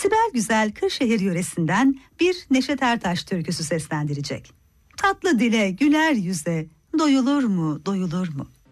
Sibel Güzel Kırşehir yöresinden bir Neşet Ertaş türküsü seslendirecek. Tatlı dile, güler yüze, doyulur mu, doyulur mu?